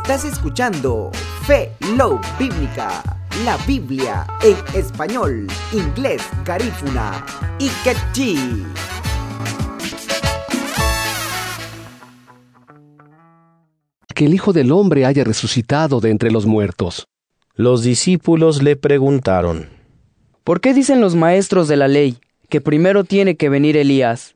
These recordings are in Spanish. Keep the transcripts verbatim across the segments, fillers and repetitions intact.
Estás escuchando Fe Love Bíblica, la Biblia en español, inglés, garífuna y quechí. Que el Hijo del Hombre haya resucitado de entre los muertos. Los discípulos le preguntaron: ¿Por qué dicen los maestros de la ley que primero tiene que venir Elías?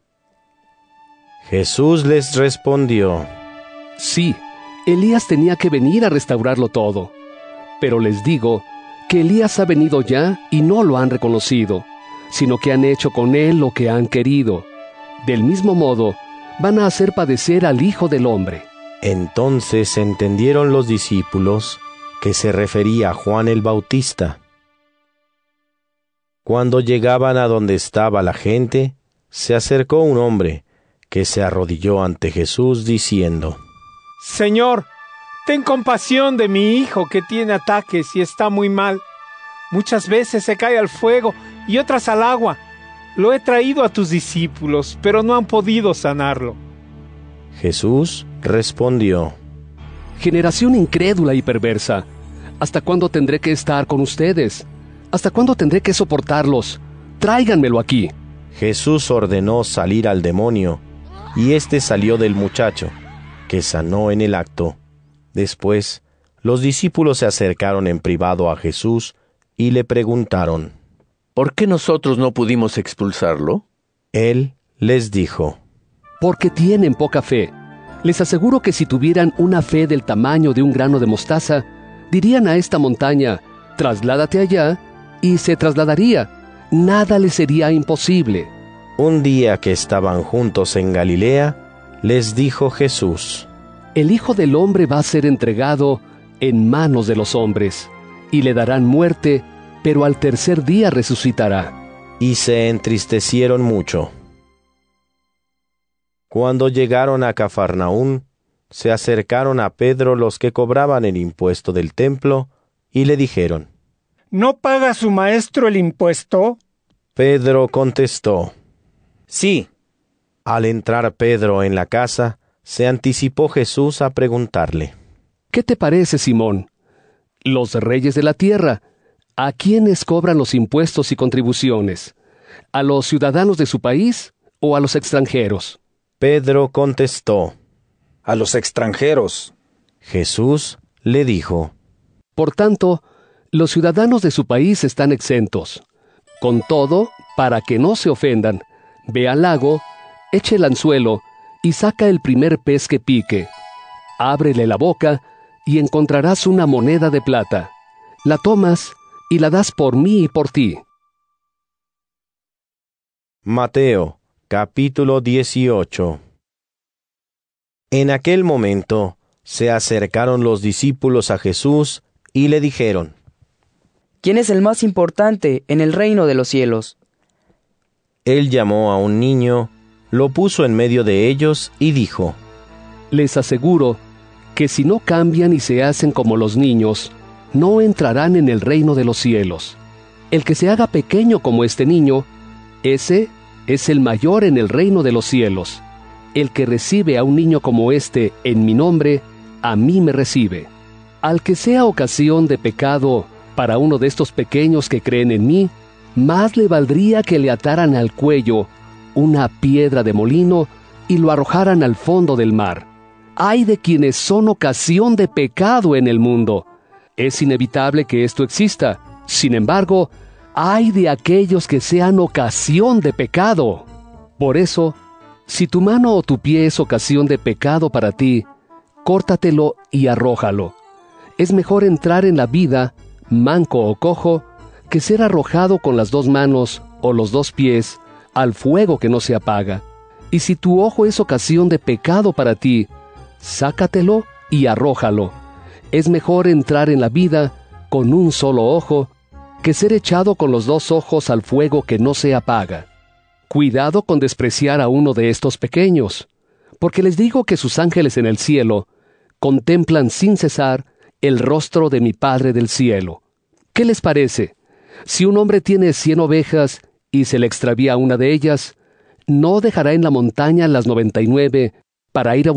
Jesús les respondió: Sí, Elías tenía que venir a restaurarlo todo. Pero les digo que Elías ha venido ya y no lo han reconocido, sino que han hecho con él lo que han querido. Del mismo modo, van a hacer padecer al Hijo del Hombre. Entonces entendieron los discípulos que se refería a Juan el Bautista. Cuando llegaban a donde estaba la gente, se acercó un hombre que se arrodilló ante Jesús diciendo: Señor, ten compasión de mi hijo que tiene ataques y está muy mal. Muchas veces se cae al fuego y otras al agua. Lo he traído a tus discípulos, pero no han podido sanarlo. Jesús respondió: Generación incrédula y perversa, ¿hasta cuándo tendré que estar con ustedes? ¿Hasta cuándo tendré que soportarlos? Tráiganmelo aquí. Jesús ordenó salir al demonio, y éste salió del muchacho, que sanó en el acto. Después, los discípulos se acercaron en privado a Jesús y le preguntaron: ¿Por qué nosotros no pudimos expulsarlo? Él les dijo: Porque tienen poca fe. Les aseguro que si tuvieran una fe del tamaño de un grano de mostaza, dirían a esta montaña: trasládate allá, y se trasladaría. Nada les sería imposible. Un día que estaban juntos en Galilea, les dijo Jesús: El Hijo del Hombre va a ser entregado en manos de los hombres, y le darán muerte, pero al tercer día resucitará. Y se entristecieron mucho. Cuando llegaron a Cafarnaún, se acercaron a Pedro los que cobraban el impuesto del templo, y le dijeron: ¿No paga su maestro el impuesto? Pedro contestó: Sí. Al entrar Pedro en la casa, se anticipó Jesús a preguntarle: ¿Qué te parece, Simón? Los reyes de la tierra, ¿a quiénes cobran los impuestos y contribuciones? ¿A los ciudadanos de su país o a los extranjeros? Pedro contestó: A los extranjeros. Jesús le dijo: Por tanto, los ciudadanos de su país están exentos. Con todo, para que no se ofendan, ve al lago, eche el anzuelo y saca el primer pez que pique. Ábrele la boca y encontrarás una moneda de plata. La tomas y la das por mí y por ti. Mateo, capítulo dieciocho. En aquel momento, se acercaron los discípulos a Jesús y le dijeron: ¿Quién es el más importante en el reino de los cielos? Él llamó a un niño, lo puso en medio de ellos y dijo: Les aseguro que si no cambian y se hacen como los niños, no entrarán en el reino de los cielos. El que se haga pequeño como este niño, ese es el mayor en el reino de los cielos. El que recibe a un niño como este en mi nombre, a mí me recibe. Al que sea ocasión de pecado para uno de estos pequeños que creen en mí, más le valdría que le ataran al cuello una piedra de molino y lo arrojaran al fondo del mar. ¡Ay de quienes son ocasión de pecado en el mundo! Es inevitable que esto exista. Sin embargo, ¡ay de aquellos que sean ocasión de pecado! Por eso, si tu mano o tu pie es ocasión de pecado para ti, córtatelo y arrójalo. Es mejor entrar en la vida, manco o cojo, que ser arrojado con las dos manos o los dos pies al fuego que no se apaga. Y si tu ojo es ocasión de pecado para ti, sácatelo y arrójalo. Es mejor entrar en la vida con un solo ojo, que ser echado con los dos ojos al fuego que no se apaga. Cuidado con despreciar a uno de estos pequeños, porque les digo que sus ángeles en el cielo contemplan sin cesar el rostro de mi Padre del cielo. ¿Qué les parece? Si un hombre tiene cien ovejas y se le extravía una de ellas, ¿no dejará en la montaña las noventa y nueve para ir a